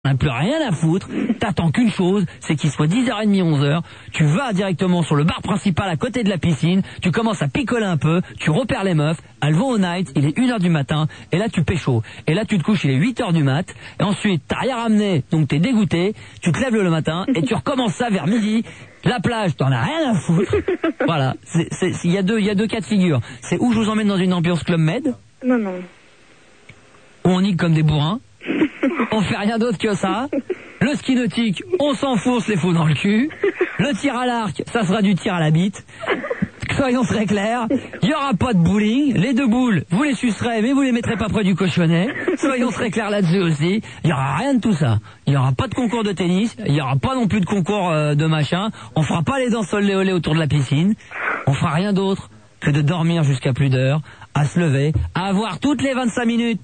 n'a plus rien à foutre, t'attends qu'une chose, c'est qu'il soit 10h30, 11h, tu vas directement sur le bar principal à côté de la piscine, tu commences à picoler un peu, tu repères les meufs, elles vont au night, il est 1h du matin, et là tu pécho, et là tu te couches, il est 8h du mat, et ensuite t'as rien ramené, donc t'es dégoûté, tu te lèves le matin, et tu recommences ça vers midi, la plage, t'en as rien à foutre, voilà, il y a deux cas de figure, c'est où je vous emmène dans une ambiance Club Med, Non, non. où on nique comme des bourrins, on fait rien d'autre que ça. Le ski nautique, on s'enfonce les fous dans le cul. Le tir à l'arc, ça sera du tir à la bite. Soyons très clairs, il n'y aura pas de bowling. Les deux boules, vous les sucerez, mais vous les mettrez pas près du cochonnet. Soyons très clairs là-dessus aussi. Il n'y aura rien de tout ça. Il n'y aura pas de concours de tennis. Il n'y aura pas non plus de concours de machin. On fera pas les danses olé olé autour de la piscine. On fera rien d'autre que de dormir jusqu'à plus d'heure, à se lever, à avoir toutes les 25 minutes.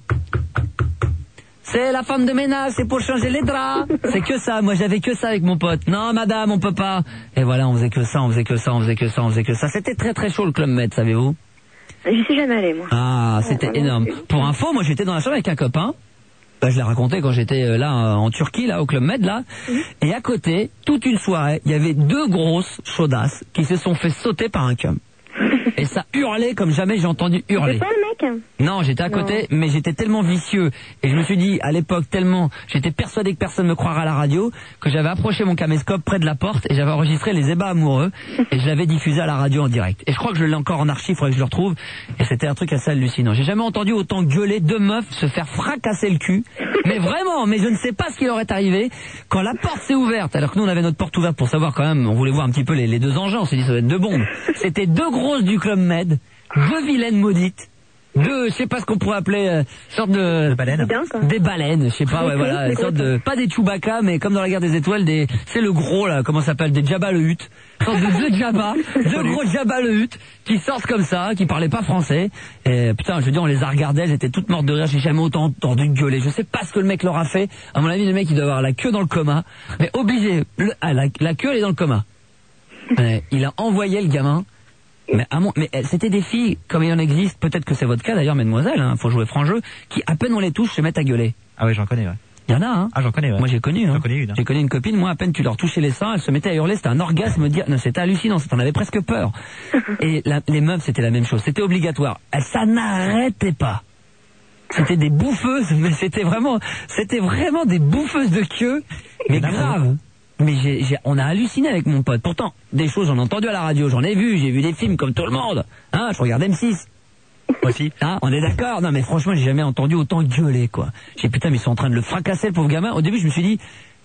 C'est la femme de ménage, c'est pour changer les draps. C'est que ça, moi j'avais que ça avec mon pote. Non madame, on peut pas. Et voilà, on faisait que ça, on faisait que ça, on faisait que ça, on faisait que ça. C'était très très chaud le Club Med, savez-vous? J'y suis jamais allée, moi. Ah, c'était énorme. Pour info, moi j'étais dans la chambre avec un copain. Bah, je l'ai raconté quand j'étais là en Turquie, là au Club Med, là. Et à côté, toute une soirée, il y avait deux grosses chaudasses qui se sont fait sauter par un cum. Et ça hurlait comme jamais j'ai entendu hurler. C'est pas le mec? Non, j'étais à côté, mais j'étais tellement vicieux. Et je me suis dit, à l'époque, j'étais persuadé que personne ne me croirait à la radio, que j'avais approché mon caméscope près de la porte et j'avais enregistré les ébats amoureux et je l'avais diffusé à la radio en direct. Et je crois que je l'ai encore en archive, il faudrait que je le retrouve. Et c'était un truc assez hallucinant. J'ai jamais entendu autant gueuler deux meufs se faire fracasser le cul. Mais vraiment, mais je ne sais pas ce qui leur est arrivé quand la porte s'est ouverte. Alors que nous, on avait notre porte ouverte pour savoir quand même, on voulait voir un petit peu les deux engins. On s'est dit, ça doit être deux bombes. C'était deux grosses du Club Med, deux vilaines maudites. Je sais pas ce qu'on pourrait appeler, sorte de baleines. Des baleines, je sais pas, ouais, voilà, sorte de, pas des Chewbacca, mais comme dans la guerre des étoiles, c'est le gros, là, comment ça s'appelle, des Jabba le Hutt. Sorte de deux Jabba, deux gros Jabba le Hutt, qui sortent comme ça, qui parlaient pas français. Et putain, je veux dire, on les a regardés, elles étaient toutes mortes de rire, j'ai jamais autant entendu gueuler. Je sais pas ce que le mec leur a fait. À mon avis, le mec, il doit avoir la queue dans le coma. Mais obligé, la queue, elle est dans le coma. Il a envoyé le gamin. Mais c'était des filles, comme il en existe, peut-être que c'est votre cas d'ailleurs, mesdemoiselles, hein, faut jouer franc jeu, qui à peine on les touche se mettent à gueuler. Ah ouais, j'en connais, ouais. Il y en a, hein. Ah, j'en connais, ouais. Moi j'ai connu, hein. J'en connais une. Hein. J'ai connu une copine, moi à peine tu leur touchais les seins, elle se mettait à hurler, c'était un orgasme, non, c'était hallucinant, t'en avais presque peur. Et les meufs c'était la même chose, c'était obligatoire. Ça n'arrêtait pas. C'était des bouffeuses, mais c'était vraiment des bouffeuses de queue, mais grave. Mais on a halluciné avec mon pote. Pourtant, des choses j'en ai entendu à la radio, j'en ai vu, j'ai vu des films comme tout le monde. Hein, je regarde M6. Aussi. Hein, on est d'accord? Non mais franchement, j'ai jamais entendu autant gueuler, quoi. J'ai putain, mais ils sont en train de le fracasser, le pauvre gamin. Au début, je me suis dit,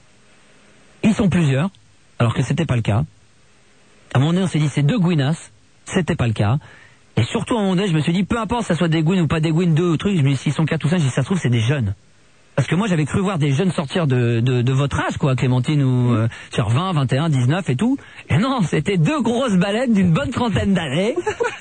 ils sont plusieurs, alors que c'était pas le cas. À un moment donné, on s'est dit, c'est deux gouinasses, c'était pas le cas. Et surtout, à un moment donné, je me suis dit, peu importe, ça soit des gouines ou pas des gouines, deux ou trucs, je me dis, s'ils sont 4 ou 5, si ça se trouve, c'est des jeunes. Parce que moi j'avais cru voir des jeunes sortir de votre âge, quoi, Clémentine, ou sur 20, 21, 19 et tout. Et non, c'était deux grosses baleines d'une bonne trentaine d'années.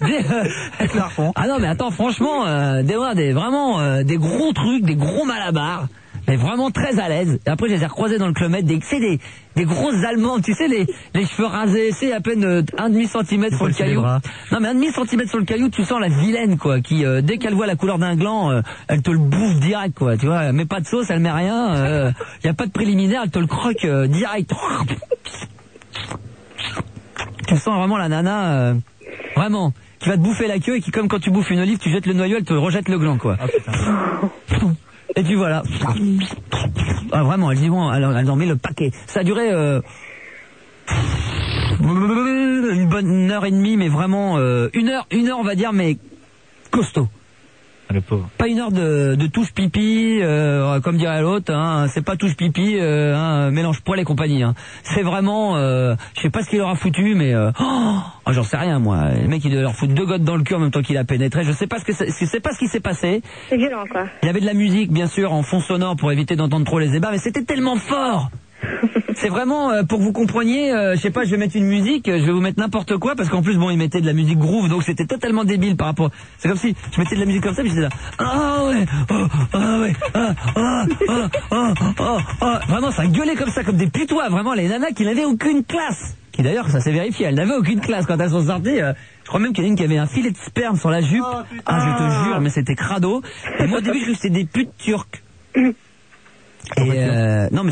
Ah non mais attends, franchement, vraiment des gros trucs, des gros malabars. Mais vraiment très à l'aise. Et après, je les ai recroisés dans le Club Med, des grosses allemandes, tu sais, les cheveux rasés, c'est à peine 1,5 centimètre sur le caillou. Non, mais 1,5 centimètre sur le caillou, tu sens la vilaine, quoi, qui, dès qu'elle voit la couleur d'un gland, elle te le bouffe direct, quoi, tu vois, elle met pas de sauce, elle met rien, y a pas de préliminaire, elle te le croque, direct. Tu sens vraiment la nana, vraiment, qui va te bouffer la queue et qui, comme quand tu bouffes une olive, tu jettes le noyau, elle te rejette le gland, quoi. Oh, et puis voilà. Ah, vraiment, elles en mis le paquet. Ça a duré une bonne heure et demie, mais vraiment une heure on va dire, mais costaud. Le pauvre. Pas une heure de touche pipi, comme dirait l'autre, hein, c'est pas touche pipi, mélange poil et compagnie. Hein. C'est vraiment, je sais pas ce qu'il leur a foutu, mais j'en sais rien moi. Le mec il devait leur foutre deux gouttes dans le cul en même temps qu'il a pénétré. Je sais pas ce qui s'est passé. C'est violent quoi. Il y avait de la musique bien sûr en fond sonore pour éviter d'entendre trop les ébats, mais c'était tellement fort. C'est vraiment, pour que vous compreniez, je sais pas, je vais mettre une musique, je vais vous mettre n'importe quoi, parce qu'en plus, bon, ils mettaient de la musique groove, donc c'était totalement débile par rapport... C'est comme si je mettais de la musique comme ça, puis j'étais là... Ah ouais, vraiment, ça gueulait comme ça, comme des putois, vraiment, les nanas qui n'avaient aucune classe. Qui d'ailleurs, ça s'est vérifié, elles n'avaient aucune classe quand elles sont sorties. Je crois même qu'il y en a une qui avait un filet de sperme sur la jupe. Je te jure, mais c'était crado. Et moi, au début, je croyais que c'était des putes turques. Et non, mais